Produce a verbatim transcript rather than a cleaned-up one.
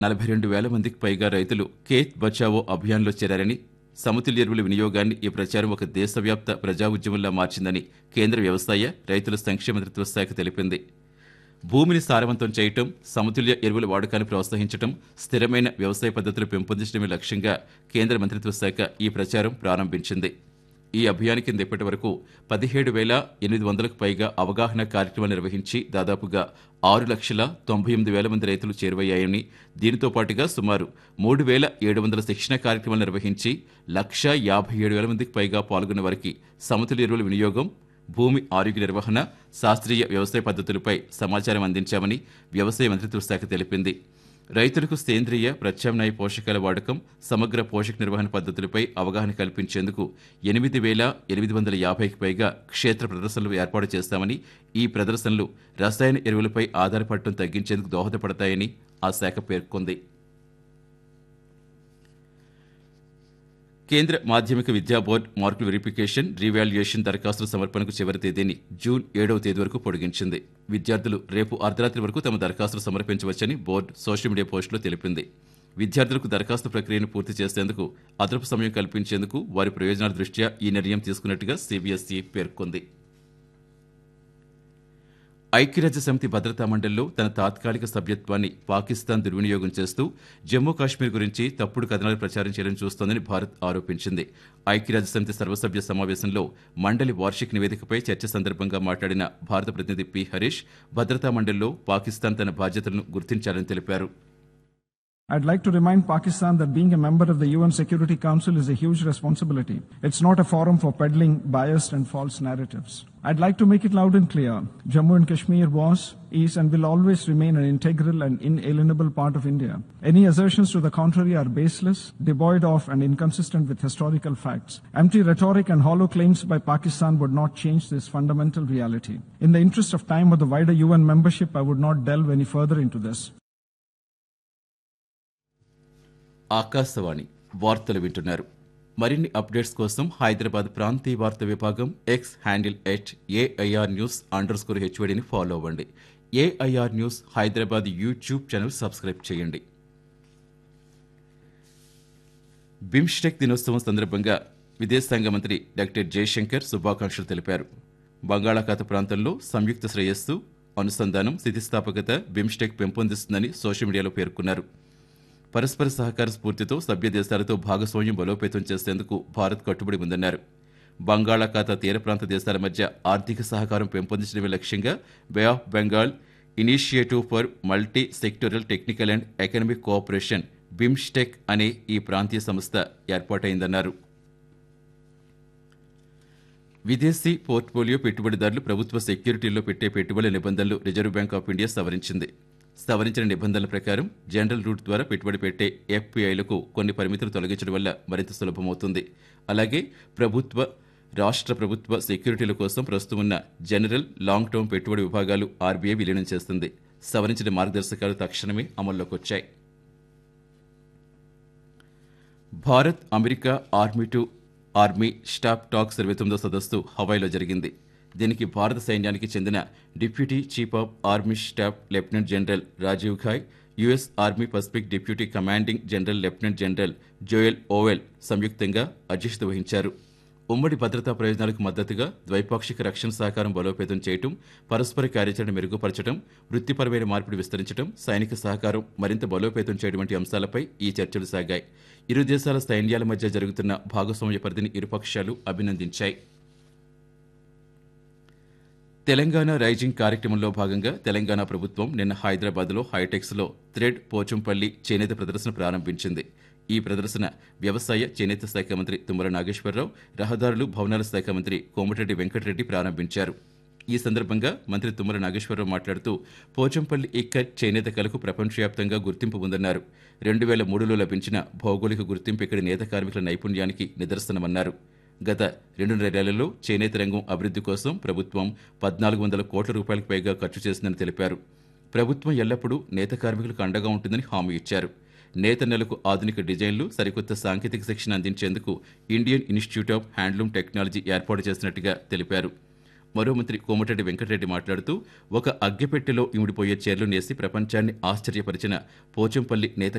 నలభై రెండు వేల మందికి పైగా రైతులు ఖేత్ బచావో అభియాన్లో చేరారని, సమతుల్య ఎరువుల వినియోగాన్ని ఈ ప్రచారం ఒక దేశవ్యాప్త ప్రజా ఉద్యమంలా మార్చిందని కేంద్ర వ్యవసాయ, రైతుల సంక్షేమ మంత్రిత్వ శాఖ తెలిపింది. భూమిని సారవంతం చేయటం, సమతుల్య ఎరువుల వాడకాన్ని ప్రోత్సహించడం, స్థిరమైన వ్యవసాయ పద్ధతులు పెంపొందించడమే లక్ష్యంగా కేంద్ర మంత్రిత్వ శాఖ ఈ ప్రచారం ప్రారంభించింది. ఈ అభియాన్ కింద ఇప్పటి వరకు పదిహేడు వేల ఎనిమిది వందలకు పైగా అవగాహన కార్యక్రమాలు నిర్వహించి దాదాపుగా ఆరు లక్షల తొంభై ఎనిమిది వేల మంది రైతులు చేరువయ్యాయని, దీనితో పాటుగా సుమారు మూడు వేల ఏడు వందల శిక్షణ కార్యక్రమాలు నిర్వహించి లక్ష యాభై ఏడు వేల మందికి పైగా పాల్గొన్న వారికి సమతుల్య ఎరువుల వినియోగం, భూమి ఆరోగ్య నిర్వహణ, శాస్త్రీయ వ్యవసాయ పద్ధతులపై సమాచారం అందించామని వ్యవసాయ మంత్రిత్వ శాఖ తెలిపింది. రైతులకు సేంద్రియ, ప్రత్యామ్నాయ పోషకాల వాడకం, సమగ్ర పోషక నిర్వహణ పద్ధతులపై అవగాహన కల్పించేందుకు ఎనిమిది వేల ఎనిమిది వందల యాభైకి పైగా క్షేత్ర ప్రదర్శనలు ఏర్పాటు చేస్తామని, ఈ ప్రదర్శనలు రసాయన ఎరువులపై ఆధారపడటం తగ్గించేందుకు దోహదపడతాయని ఆ శాఖ పేర్కొంది. కేంద్ర మాధ్యమిక విద్యా బోర్డు మార్కుల వెరిఫికేషన్, రీవాల్యుయేషన్ దరఖాస్తుల సమర్పణకు చివరి తేదీని జూన్ ఏడవ తేదీ వరకు పొడిగించింది. విద్యార్థులు రేపు అర్ధరాత్రి వరకు తమ దరఖాస్తులు సమర్పించవచ్చని బోర్డు సోషల్ మీడియా పోస్టులో తెలిపింది. విద్యార్థులకు దరఖాస్తు ప్రక్రియను పూర్తి చేసేందుకు అదనపు సమయం కల్పించేందుకు వారి ప్రయోజనాల దృష్ట్యా ఈ నిర్ణయం తీసుకున్నట్టుగా సీబీఎస్ఈ పేర్కొంది. ఐక్యరాజ్య సమితి భద్రతా మండలిలో తన తాత్కాలిక సభ్యత్వాన్ని పాకిస్తాన్ దుర్వినియోగం చేస్తూ జమ్మూ కాశ్మీర్ గురించి తప్పుడు కథనాలు ప్రచారం చేయాలని చూస్తోందని భారత్ ఆరోపించింది. ఐక్యరాజ్య సమితి సర్వసభ్య సమావేశంలో మండలి వార్షిక నివేదికపై చర్చ సందర్భంగా మాట్లాడిన భారత ప్రతినిధి పి హరీష్, భద్రతా మండలిలో పాకిస్తాన్ తన బాధ్యతలను గుర్తించాలని తెలిపారు. I'd like to remind Pakistan that being a member of the U N Security Council is a huge responsibility. It's not a forum for peddling biased and false narratives. I'd like to make it loud and clear. Jammu and Kashmir was, is and will always remain an integral and inalienable part of India. Any assertions to the contrary are baseless, devoid of and inconsistent with historical facts. Empty rhetoric and hollow claims by Pakistan would not change this fundamental reality. In the interest of time or the wider U N membership, I would not delve any further into this. Akashvani వార్తలు వింటున్నారు. మరిన్ని updates కోసం హైదరాబాద్ ప్రాంతీయ వార్తా విభాగం X handle at AIR news under score హెచ్వడిని follow అవ్వండి. AIR news Hyderabad YouTube channel subscribe చేయండి. BIMSTEC దినోత్సవం సందర్భంగా విదేశాంగ మంత్రి డాక్టర్ జయశంకర్ శుభాకాంక్షలు తెలిపారు. బంగాళాఖాత ప్రాంతంలో సంయుక్త శ్రేయస్సు, అనుసంధానం, స్థితిస్థాపకత బిమ్స్టెక్ పెంపొందిస్తుందని సోషల్ మీడియాలో పేర్కొన్నారు. పరస్పర సహకార స్ఫూర్తితో సభ్య దేశాలతో భాగస్వామ్యం బలోపేతం చేసేందుకు భారత్ కట్టుబడి ఉందన్నారు. బంగాళాఖాత తీర ప్రాంత దేశాల మధ్య ఆర్థిక సహకారం పెంపొందించడమే లక్ష్యంగా బే of Bengal initiative for multi sectoral technical and economic cooperation BIMSTEC అనే ఈ ప్రాంతీయ సంస్థ ఏర్పాటైందన్నారు. విదేశీ పోర్ట్ఫోలియో పెట్టుబడిదారులు ప్రభుత్వ సెక్యూరిటీల్లో పెట్టే పెట్టుబడుల నిబంధనలు రిజర్వ్ బ్యాంక్ ఆఫ్ ఇండియా సవరించింది. సవరించిన నిబంధనల ప్రకారం జనరల్ రూట్ ద్వారా పెట్టుబడి పెట్టే ఎఫ్పీఐలకు కొన్ని పరిమితులు తొలగించడం వల్ల మరింత సులభమవుతుంది. అలాగే ప్రభుత్వ, రాష్ట్ర ప్రభుత్వ సెక్యూరిటీల కోసం ప్రస్తుతం ఉన్న జనరల్, లాంగ్ టర్మ్ పెట్టుబడి విభాగాలు ఆర్బీఐ విలీనం చేస్తుంది. సవరించిన మార్గదర్శకాలు తక్షణమే అమల్లోకి వచ్చాయి. Bharat America army to army staff talks ఇరవై తొమ్మిదో సదస్సు హవాయిలో జరిగింది. దీనికి భారత సైన్యానికి చెందిన deputy chief of army staff lieutenant general Rajiv Ghai, US army Pacific deputy commanding general lieutenant general Joel oval సంయుక్తంగా అధ్యక్షత వహించారు. ఉమ్మడి భద్రతా ప్రయోజనాలకు మద్దతుగా ద్వైపాక్షిక రక్షణ సహకారం బలోపేతం చేయడం, పరస్పర కార్యాచరణ మెరుగుపరచడం, వృత్తిపరమైన మార్పిడి విస్తరించడం, సైనిక సహకారం మరింత బలోపేతం చేయడం వంటి అంశాలపై ఈ చర్చలు సాగాయి. ఇరు దేశాల సైన్యాల మధ్య జరుగుతున్న భాగస్వామ్య పరిధిని ఇరుపక్షాలు అభినందించాయి. తెలంగాణ రైజింగ్ కార్యక్రమంలో భాగంగా తెలంగాణ ప్రభుత్వం నిన్న హైదరాబాద్లో హైటెక్స్లో థ్రెడ్ పోచంపల్లి చేనేత ప్రదర్శన ప్రారంభించింది. ఈ ప్రదర్శన వ్యవసాయ, చేనేత శాఖ మంత్రి తుమ్మల నాగేశ్వరరావు, రహదారులు, భవనాల శాఖ మంత్రి కోమటిరెడ్డి వెంకటరెడ్డి ప్రారంభించారు. ఈ సందర్భంగా మంత్రి తుమ్మల నాగేశ్వరరావు మాట్లాడుతూ పోచంపల్లి ఇక్కత్ చేనేత కళకు ప్రపంచవ్యాప్తంగా గుర్తింపు ఉందన్నారు. రెండు వేల మూడులో లభించిన భౌగోళిక గుర్తింపు ఇక్కడి నేత కార్మికుల నైపుణ్యానికి నిదర్శనమన్నారు. గత రెండున్నరేళ్లలో చేనేత రంగం అభివృద్ధి కోసం ప్రభుత్వం పద్నాలుగు వందల కోట్ల రూపాయలకు పైగా ఖర్చు చేసిందని తెలిపారు. ప్రభుత్వం ఎల్లప్పుడూ నేత కార్మికులకు అండగా ఉంటుందని హామీ ఇచ్చారు. నేత నెలకు ఆధునిక డిజైన్లు, సరికొత్త సాంకేతిక శిక్షణ అందించేందుకు Indian institute of handloom technology ఏర్పాటు చేసినట్టుగా తెలిపారు. మరో మంత్రి కోమటిరెడ్డి వెంకటరెడ్డి మాట్లాడుతూ ఒక అగ్గిపెట్టెలో ఇమిడిపోయే చీరలు నేసి ప్రపంచాన్ని ఆశ్చర్యపరిచిన పోచంపల్లి నేత